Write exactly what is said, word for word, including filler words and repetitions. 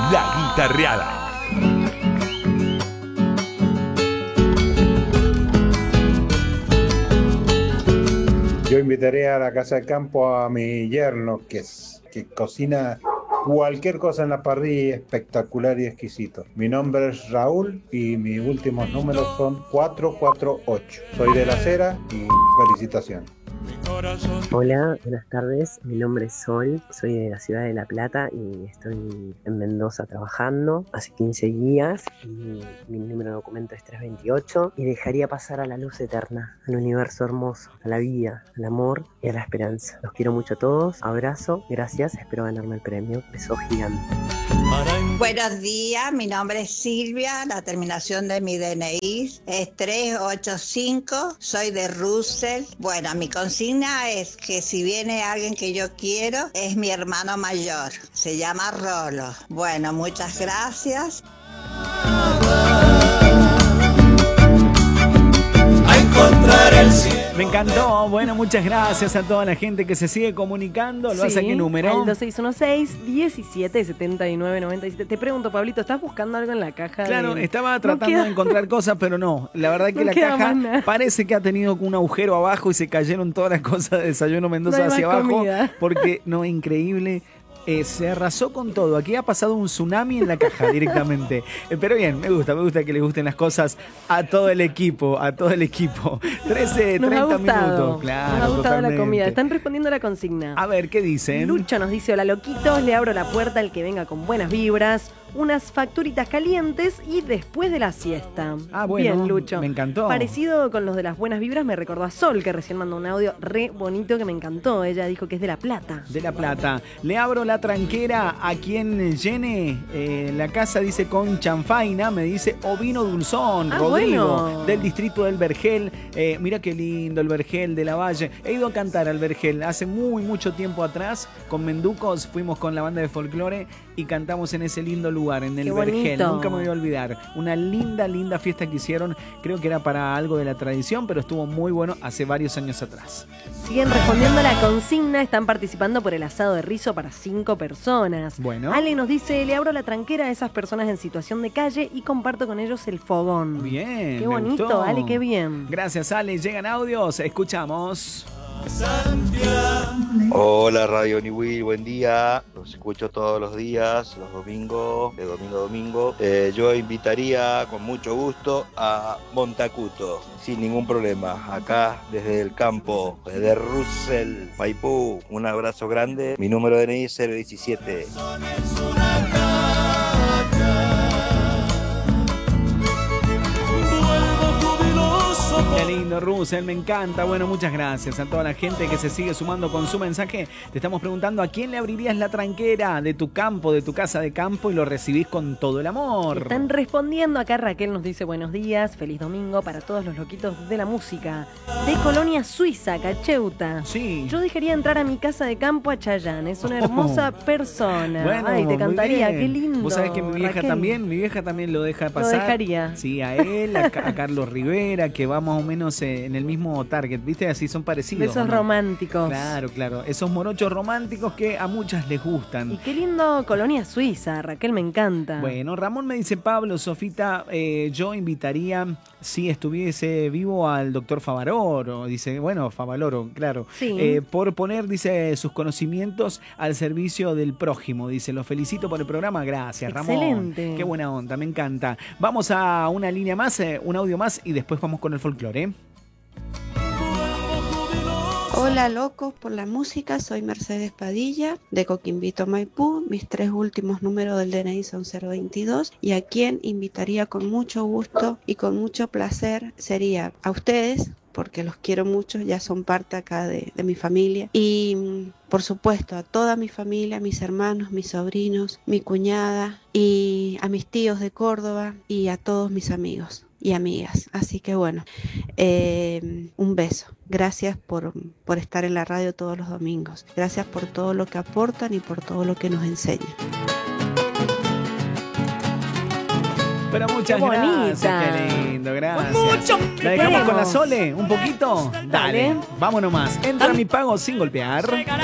La Guitarreada. Yo invitaré a la casa de campo a mi yerno, que, es, que cocina cualquier cosa en la parrilla, espectacular y exquisito. Mi nombre es Raúl y mis últimos números son cuatro cuatro ocho. Soy de La Cera y felicitaciones. Hola, buenas tardes. Mi nombre es Sol, soy de la ciudad de La Plata y estoy en Mendoza trabajando hace quince días. Y mi número de documento es trescientos veintiocho y dejaría pasar a la luz eterna, al universo hermoso, a la vida, al amor y a la esperanza. Los quiero mucho a todos, abrazo, gracias, espero ganarme el premio. Beso gigante. Buenos días, mi nombre es Silvia, la terminación de mi D N I es tres ocho cinco, soy de Russell. Bueno, mi consigna es que si viene alguien que yo quiero, es mi hermano mayor, se llama Rolo. Bueno, muchas gracias. A encontrar el cielo. Me encantó. Bueno, muchas gracias a toda la gente que se sigue comunicando. ¿Lo Sí, hace a qué número? Al dos seis uno seis, diecisiete setenta y nueve noventa y siete. Te pregunto, Pablito, ¿estás buscando algo en la caja? Claro, de... estaba tratando no queda... de encontrar cosas, pero no. La verdad que no la caja parece que ha tenido un agujero abajo y se cayeron todas las cosas de Desayuno Mendoza no hay hacia más abajo. comida. Porque, no, increíble. Eh, se arrasó con todo. Aquí ha pasado un tsunami en la caja directamente. Eh, pero bien, me gusta, me gusta que les gusten las cosas a todo el equipo, a todo el equipo. trece, Nos treinta ha gustado, minutos. Claro, nos ha gustado totalmente. la comida. Están respondiendo a la consigna. A ver, ¿qué dicen? Lucho nos dice, hola loquitos, le abro la puerta al que venga con buenas vibras, unas facturitas calientes y después de la siesta. Ah, bueno, bien, Lucho. Me encantó. Parecido con los de las buenas vibras, me recordó a Sol, que recién mandó un audio re bonito que me encantó. Ella dijo que es de La Plata. De La Plata. Le abro la tranquera a quien llene eh, la casa, dice con chanfaina, me dice ovino dulzón, Ah, Rodrigo, bueno. del distrito del Vergel. Eh, mira qué lindo el Vergel de la Valle. He ido a cantar al Vergel hace muy, mucho tiempo atrás. Con Menducos fuimos con la banda de folclore y cantamos en ese lindo lugar, en el Qué Vergel. bonito. Nunca me voy a olvidar. Una linda, linda fiesta que hicieron. Creo que era para algo de la tradición, pero estuvo muy bueno hace varios años atrás. Siguen respondiendo a la consigna, están participando por el asado de rizo para cinco personas. Bueno. Ale nos dice, le abro la tranquera a esas personas en situación de calle y comparto con ellos el fogón. Bien. Qué me bonito, gustó. Ale, qué bien. Gracias, Ale. Llegan audios. Escuchamos. Hola Radio Niwil, buen día, los escucho todos los días, los domingos, de domingo a domingo. Eh, yo invitaría con mucho gusto a Montacuto, sin ningún problema, acá desde el campo, desde Russell, Maipú, un abrazo grande, mi número de D N I es cero diecisiete. Qué lindo, Russell, me encanta. Bueno, muchas gracias a toda la gente que se sigue sumando con su mensaje. Te estamos preguntando a quién le abrirías la tranquera de tu campo, de tu casa de campo y lo recibís con todo el amor. Están respondiendo. Acá Raquel nos dice buenos días, feliz domingo para todos los loquitos de la música. De Colonia Suiza, Cacheuta. Sí. Yo dejaría entrar a mi casa de campo a Chayanne, es una hermosa persona. Bueno, Ay, te muy cantaría, bien. qué lindo. Vos sabés que mi vieja Raquel. también, mi vieja también lo deja pasar. Lo dejaría. Sí, a él, a, a Carlos Rivera, que va más o menos eh, en el mismo target, ¿viste? Así son parecidos. Besos ¿no? románticos. Claro, claro. Esos morochos románticos que a muchas les gustan. Y qué lindo Colonia Suiza, Raquel, me encanta. Bueno, Ramón me dice, Pablo, Sofita, eh, yo invitaría, si estuviese vivo, al doctor Favaloro. Dice, bueno, Favaloro, claro. Sí. Eh, por poner, dice, sus conocimientos al servicio del prójimo. Dice, lo felicito por el programa. Gracias, Ramón. Excelente. Qué buena onda, me encanta. Vamos a una línea más, eh, un audio más y después vamos con el folclore, ¿eh? Hola locos por la música, soy Mercedes Padilla de Coquimbito, Maipú. Mis tres últimos números del D N I son cero veintidós y a quien invitaría con mucho gusto y con mucho placer sería a ustedes, porque los quiero mucho, ya son parte acá de, de mi familia. Y por supuesto a toda mi familia, mis hermanos, mis sobrinos, mi cuñada y a mis tíos de Córdoba y a todos mis amigos y amigas. Así que bueno, eh, un beso. Gracias por, por estar en la radio todos los domingos. Gracias por todo lo que aportan y por todo lo que nos enseñan. Pero muchas Qué gracias, bonita. qué lindo, gracias. Mucho ¿La dejamos queremos. con la Sole? ¿Un poquito? Dale, Dale. vámonos más. Entra a mi pago sin golpear.